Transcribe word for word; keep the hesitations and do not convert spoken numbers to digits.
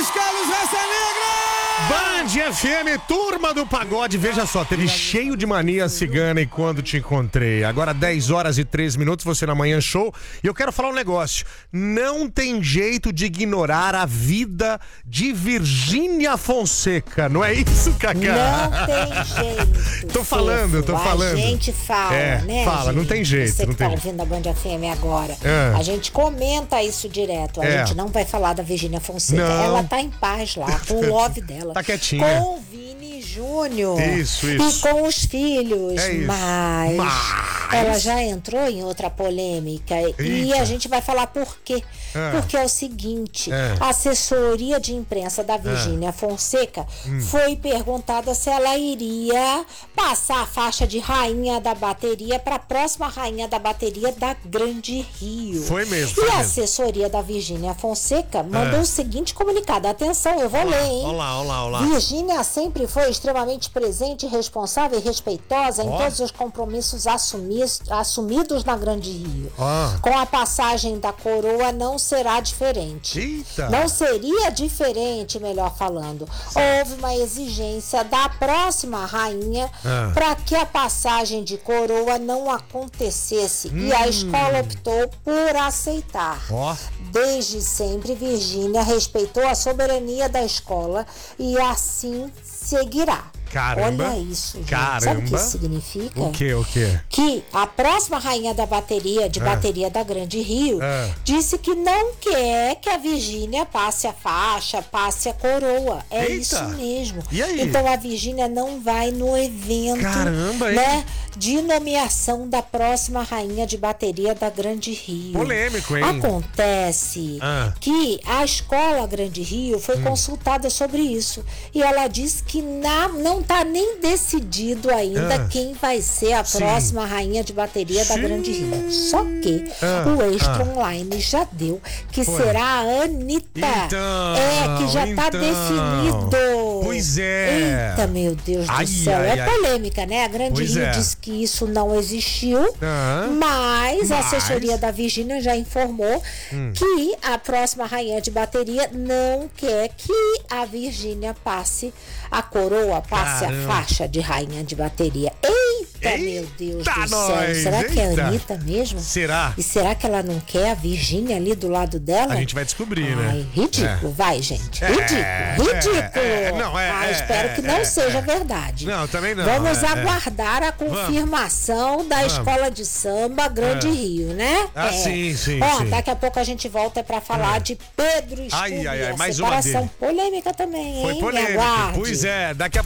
Luiz Carlos Raça Negra! Band F M, turma do pagode. Veja só, teve cheio de mania cigana e quando te encontrei. Agora dez horas e três minutos, você na Manhã Show. E eu quero falar um negócio. Não tem jeito de ignorar a vida de Virgínia Fonseca. Não é isso, Cacá? Não tem jeito. Tô falando, fofo. tô falando. A gente fala, é, né? Fala, gente? não tem jeito. Você não que tem tá jeito. ouvindo a Band F M agora. É. A gente comenta isso direto. A É. gente não vai falar da Virgínia Fonseca. Não. Ela tá em paz lá, com o love dela. Tá quietinha. Com o Vini Júnior. Isso, isso. E com os filhos. É isso. Mas, Mas ela já entrou em outra polêmica. E Eita. a gente vai falar por quê. É. Porque é o seguinte, É. a assessoria de imprensa da Virgínia Fonseca Hum. foi perguntada se ela iria passar a faixa de rainha da bateria para a próxima rainha da bateria da Grande Rio. Foi mesmo, E foi a mesmo. assessoria da Virgínia Fonseca mandou É. o seguinte comunicado. Atenção, eu vou ler, hein? Olá, olá, olá. Virgínia sempre foi extremamente presente, responsável e respeitosa em Ó. todos os compromissos assumis- assumidos na Grande Rio. Ah. Com a passagem da coroa não será diferente. Eita. Não seria diferente, melhor falando. Houve uma exigência da próxima rainha Ah. para que a passagem de coroa não acontecesse e a escola optou por aceitar. Ó. Desde sempre, Virgínia respeitou a soberania da escola e assim seguirá. Caramba. Olha isso, gente. Caramba. Sabe o que isso significa? O que, o que? Que a próxima rainha da bateria, de Ah. bateria da Grande Rio, Ah. disse que não quer que a Virgínia passe a faixa, passe a coroa. É Eita. isso mesmo. E aí? Então a Virgínia não vai no evento, Caramba, hein? né, de nomeação da próxima rainha de bateria da Grande Rio. Polêmico, hein? Acontece Ah. que a escola Grande Rio foi consultada sobre isso e ela disse que na, não está nem decidido ainda Ah. quem vai ser a Sim. próxima rainha de bateria da Sim. Grande Rio. Só que Ah. o Extra Ah. Online já deu que Foi. será a Anitta. Então, é, que já está então. definido. Pois é. Eita, meu Deus Ai, do céu. ai, é ai. polêmica, né? A Grande Pois Rio é. disse que isso não existiu, Ah. mas, a Mas? assessoria da Virgínia já informou Hum. que a próxima rainha de bateria não quer que a Virgínia passe a coroa, passe Caramba. a faixa de rainha de bateria. Eita, meu Deus Eita do céu. nós, Será que é a eita. Anitta mesmo? Será? E será que ela não quer a Virgínia ali do lado dela? A gente vai descobrir, Ai, né? ridículo, vai, gente. É, Ridículo, ridículo. é, é, não, é, ah, é, espero é, que não é, seja é. verdade. Não, também não. Vamos é, é. aguardar a confirmação da Vamos. Escola de Samba Grande É. Rio, né? Ah, sim, sim, Ó, sim. daqui a pouco a gente volta pra falar É. de Pedro Scooby. Ai, ai, ai, a mais uma separação dele. polêmica também, Foi hein? Me polêmico. aguarde. Pois é, daqui a